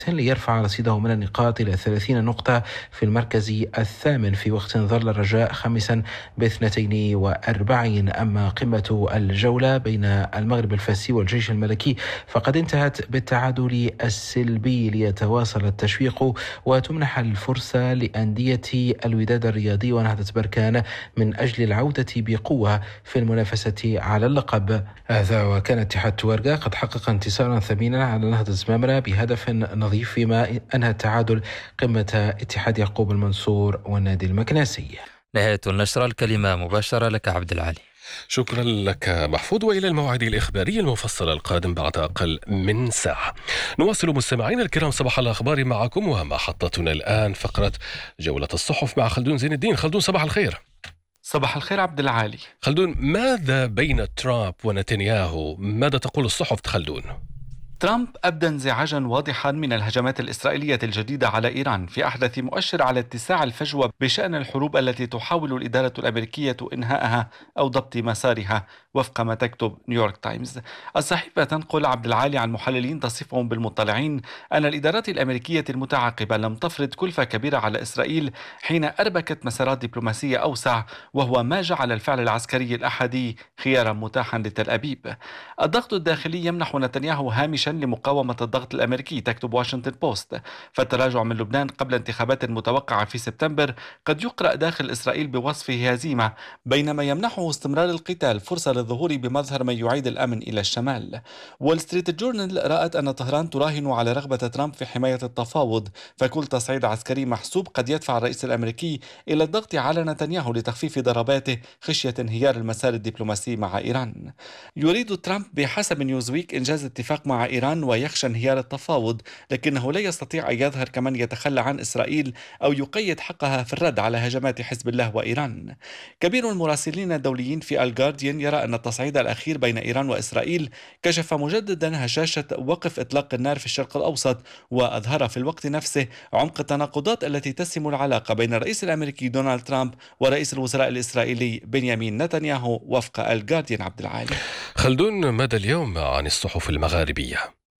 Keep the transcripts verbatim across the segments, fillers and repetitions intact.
ليرفع رصيده من النقاط إلى ثلاثين نقطة في المركز الثامن، في وقت ظل الرجاء خامسا باثنتين وأربعين. أما قمة الجولة بين المغرب الفاسي والجيش الملكي فقد انتهت بالتعادل السلبي، ليتواصل التشويق وتمنح الفرصة لأندية الوداد الرياضي ونهضة بركان من أجل العودة بقوة في المنافسة على اللقب. هذا وكان اتحاد توارقة قد حقق انتصارا ثمينا على نهضة زمامرة بهدف نظيف، فيما أنهى التعادل قمة اتحاد يعقوب المنصور والنادي المكناسي. نهاية النشرة، الكلمة مباشرة لك عبد العالي. شكرا لك محفوظ، وإلى الموعد الإخباري المفصل القادم بعد أقل من ساعة. نواصل مستمعينا الكرام صباح الأخبار معكم، ومحطتنا الآن فقرة جولة الصحف مع خلدون زين الدين. خلدون صباح الخير. صباح الخير عبد العالي. خلدون، ماذا بين ترامب ونتنياهو؟ ماذا تقول الصحف خلدون؟ ترامب أبدى انزعاجا واضحا من الهجمات الإسرائيلية الجديدة على إيران في أحدث مؤشر على اتساع الفجوة بشأن الحروب التي تحاول الإدارة الأمريكية إنهائها أو ضبط مسارها، وفق ما تكتب نيويورك تايمز. الصحيفة تنقل عبد العالي عن محللين تصفهم بالمطلعين أن الإدارات الأمريكية المتعاقبة لم تفرض كلفة كبيرة على إسرائيل حين أربكت مسارات دبلوماسية أوسع، وهو ما جعل الفعل العسكري الأحادي خيارا متاحا لتل أبيب. الضغط الداخلي يمنح نتنياهو هامشا لمقاومة الضغط الأمريكي، تكتب واشنطن بوست. فالتراجع من لبنان قبل انتخابات متوقعة في سبتمبر قد يقرأ داخل إسرائيل بوصفه هزيمة، بينما يمنحه استمرار القتال فرصة للظهور بمظهر من يعيد الأمن إلى الشمال. وول ستريت جورنال رأت أن طهران تراهن على رغبة ترامب في حماية التفاوض، فكل تصعيد عسكري محسوب قد يدفع الرئيس الأمريكي إلى الضغط على نتنياهو لتخفيف ضرباته خشية انهيار المسار الدبلوماسي مع إيران. يريد ترامب بحسب نيوزويك إنجاز اتفاق مع إيران ويخشى انهيار التفاوض، لكنه لا يستطيع أن يظهر كمن يتخلى عن إسرائيل أو يقيد حقها في الرد على هجمات حزب الله وإيران. كبير المراسلين الدوليين في الجارديان يرى أن التصعيد الأخير بين إيران وإسرائيل كشف مجددا هشاشة وقف إطلاق النار في الشرق الأوسط، وأظهر في الوقت نفسه عمق التناقضات التي تسم العلاقة بين الرئيس الأمريكي دونالد ترامب ورئيس الوزراء الإسرائيلي بنيامين نتنياهو، وفق الجارديان عبد العالي. خلدون، ماذا اليوم عن الصحف المغاربية؟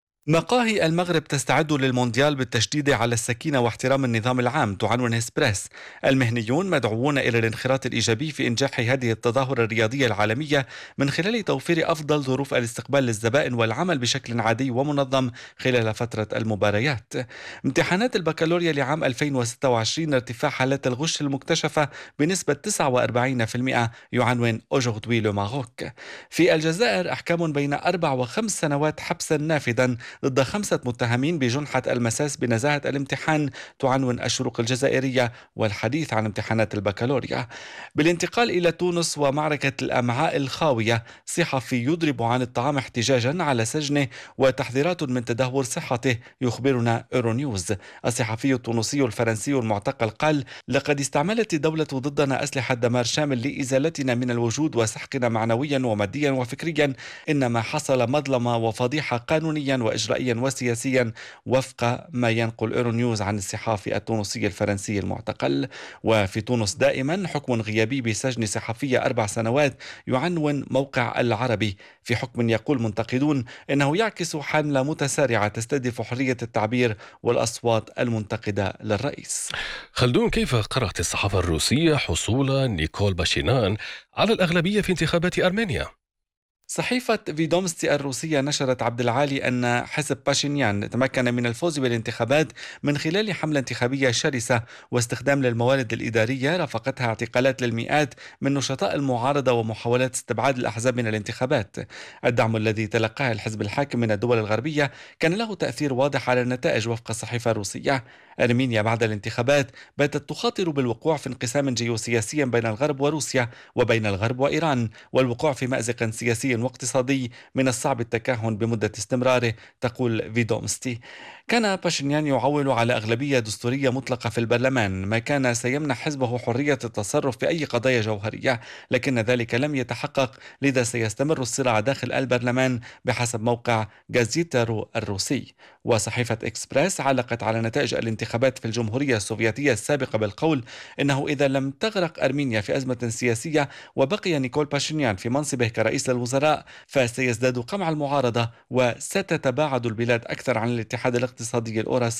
مقاهي المغرب تستعد للمونديال بالتشديد على السكينة واحترام النظام العام، تعنون إسبريس. المهنيون مدعوون إلى الانخراط الإيجابي في إنجاح هذه التظاهرة الرياضية العالمية من خلال توفير أفضل ظروف الاستقبال للزبائن والعمل بشكل عادي ومنظم خلال فترة المباريات. امتحانات البكالوريا لعام ألفين وستة وعشرين، ارتفاع حالات الغش المكتشفة بنسبة تسعة وأربعين بالمئة، يعنون أوجوردوي لو ماروك. في الجزائر، أحكام بين أربع وخمس سنوات حبسا نافذا ضد خمسة متهمين بجنحة المساس بنزاهة الامتحان، تعنون الشروق الجزائرية والحديث عن امتحانات البكالوريا. بالانتقال إلى تونس ومعركة الأمعاء الخاوية، صحفي يضرب عن الطعام احتجاجا على سجنه وتحذيرات من تدهور صحته، يخبرنا ايرونيوز. الصحفي التونسي الفرنسي المعتقل قال: لقد استعملت الدولة ضدنا أسلحة دمار شامل لإزالتنا من الوجود وسحقنا معنويا وماديا وفكريا، إنما حصل مظلمة وفضيحة قانونيا وإجرائيا وسياسيا، وفق ما ينقل ايرونيوز عن الصحافي التونسي الفرنسي المعتقل. وفي تونس دائما حكم غيابي بسجن صحفية أربع سنوات، يعنون موقع العربي، في حكم يقول منتقدون إنه يعكس حملة متسارعة تستهدف حرية التعبير والأصوات المنتقدة للرئيس. خلدون، كيف قرأت الصحافة الروسية حصول نيكول باشينان على الأغلبية في انتخابات أرمينيا؟ صحيفة فيدومستي الروسية نشرت عبد العالي أن حزب باشينيان تمكن من الفوز بالانتخابات من خلال حملة انتخابية شرسة واستخدام للموارد الإدارية رافقتها اعتقالات للمئات من نشطاء المعارضة ومحاولات استبعاد الأحزاب من الانتخابات. الدعم الذي تلقاه الحزب الحاكم من الدول الغربية كان له تأثير واضح على النتائج، وفق الصحيفة الروسية. أرمينيا بعد الانتخابات باتت تخاطر بالوقوع في انقسام جيوسياسي بين الغرب وروسيا وبين الغرب وإيران، والوقوع في مأزق سياسي واقتصادي من الصعب التكهن بمدة استمراره، تقول فيدومستي. كان باشينيان يعول على أغلبية دستورية مطلقة في البرلمان، ما كان سيمنح حزبه حرية التصرف في أي قضايا جوهرية، لكن ذلك لم يتحقق، لذا سيستمر الصراع داخل البرلمان بحسب موقع جازيتارو الروسي. وصحيفة إكسبريس علقت على نتائج الانتخابات في الجمهورية السوفيتية السابقة بالقول إنه إذا لم تغرق أرمينيا في أزمة سياسية وبقي نيكول باشينيان في منصبه كرئيس الوزراء، فسيزداد قمع المعارضة وستتباعد البلاد أكثر عن الاتحاد الاقتصادي الاقتصادية الأورس